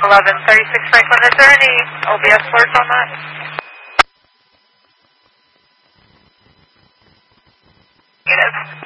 1136 Franklin, is there any OBS alerts on that? Negative.